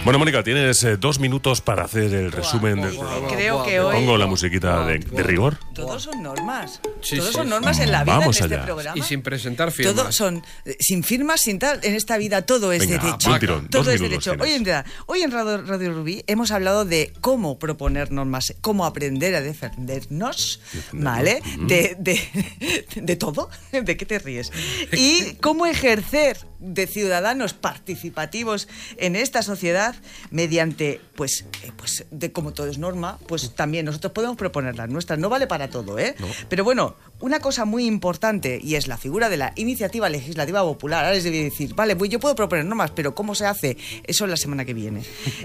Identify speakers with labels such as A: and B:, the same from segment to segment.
A: Bueno, Mónica, tienes 2 minutos para hacer el resumen del programa.
B: Creo que hoy...
A: Pongo la musiquita de rigor.
B: Todos son normas.
C: Sí,
B: Todos
C: sí,
B: son
C: sí.
B: normas en la vida,
A: Vamos
B: en este
A: allá.
B: programa.
C: Y sin presentar firmas.
B: Todos son sin firmas, sin tal. En esta vida todo es
A: Venga,
B: derecho.
A: un tirón,
B: Todo
A: 2
B: es
A: minutos
B: derecho.
A: tienes.
B: Hoy en Radio Rubí hemos hablado de cómo proponer normas, cómo aprender a defendernos, ¿vale? De todo. ¿De qué te ríes? Y cómo ejercer de ciudadanos participativos en esta sociedad mediante, pues de como todo es norma, pues también nosotros podemos proponer las nuestras. No vale para todo, ¿eh?
A: No.
B: Pero bueno, una cosa muy importante, y es la figura de la iniciativa legislativa popular. Ahora les debí decir, vale, pues yo puedo proponer normas, pero ¿cómo se hace? Eso es la semana que viene.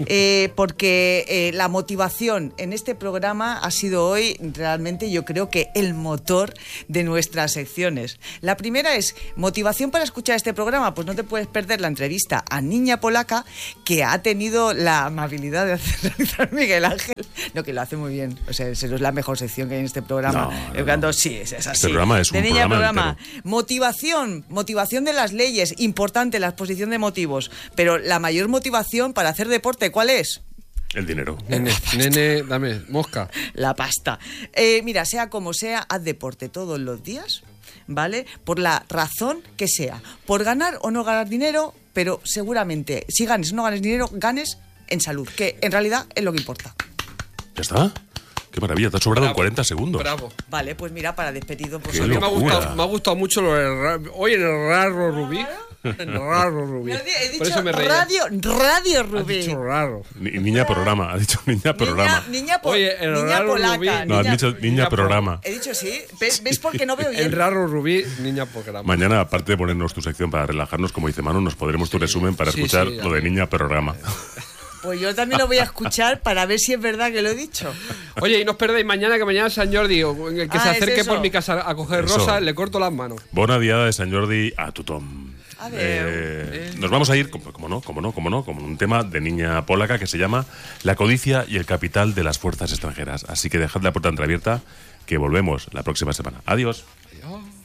B: Porque la motivación en este programa ha sido hoy realmente, yo creo que el motor de nuestras secciones. La primera es motivación para escuchar este programa. Pues no te puedes perder la entrevista a Niña Polaca, que ha tenido la amabilidad de realizar Miguel Ángel. No, que lo hace muy bien. O sea, eso es la mejor sección que hay en este programa.
A: No.
B: Sí, es así.
A: Este programa es un
B: de Niña
A: programa
B: Motivación de las leyes. Importante la exposición de motivos. Pero la mayor motivación para hacer deporte, ¿cuál es?
A: El dinero.
C: Nene, dame, mosca.
B: La pasta. Mira, sea como sea, haz deporte todos los días, ¿vale? Por la razón que sea. Por ganar o no ganar dinero, pero seguramente, si ganes o no ganes dinero, ganes en salud, que en realidad es lo que importa.
A: ¿Ya está? Qué maravilla, te has sobrado en 40 segundos.
C: Bravo.
B: Vale, pues mira, para despedido... Pues
A: Qué
C: A mí
A: locura.
C: me ha gustado mucho lo de hoy en el Raro Rubí. En el Raro Rubí.
B: He dicho
C: Por eso me reía.
B: Radio
C: Has
B: Rubí.
C: dicho raro.
A: Niña programa, ha dicho niña programa.
B: Niña
C: Oye, el
B: niña
C: Raro
B: polaca.
C: Rubí.
A: No, has dicho niña
C: niña
A: programa.
B: He dicho sí. ¿Ves porque no veo bien?
C: El Raro Rubí, niña programa.
A: Mañana, aparte de ponernos tu sección para relajarnos, como dice Manu, nos podremos tu resumen para
C: sí,
A: escuchar
C: sí,
A: lo de niña programa.
B: Pues yo también lo voy a escuchar para ver si es verdad que lo he dicho.
C: Oye, y no os perdáis mañana, que mañana es San Jordi, o el que se
B: ¿es
C: acerque
B: eso?
C: por mi casa a coger
A: Eso.
C: rosas, le corto las manos.
A: Bona diada de Sant Jordi a tothom.
B: A ver.
A: Nos vamos a ir, como no, con un tema de Niña Polaca que se llama La codicia y el capital de las fuerzas extranjeras. Así que dejad la puerta entreabierta, que volvemos la próxima semana. Adiós.
C: Adiós.